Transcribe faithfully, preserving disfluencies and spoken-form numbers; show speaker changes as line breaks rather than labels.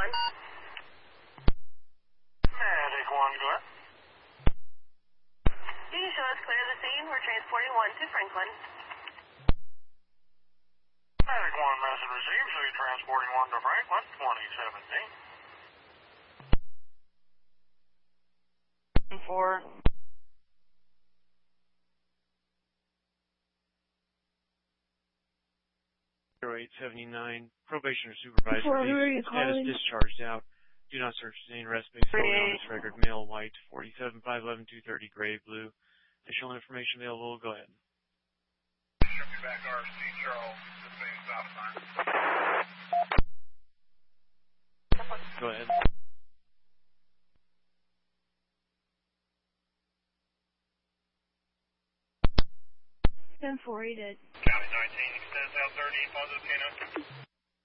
one.
Medic one, go ahead.
You can show us clear the scene. We're transporting one to Franklin.
Medic one, message received. So you're transporting one to Franklin, twenty seventeen.
Four.
zero eight seventy-nine, probation or supervisor.
Four, who are you
Status
calling?
discharged out. Do not search the arrest base solely on this record. Male, white, forty-seven, five eleven, two thirty, gray, blue. Additional information available. Go ahead.
Show me back R C Charles. This thing stop sign.
Go ahead.
ten four, he did.
County nineteen, extends out thirty, positive canine.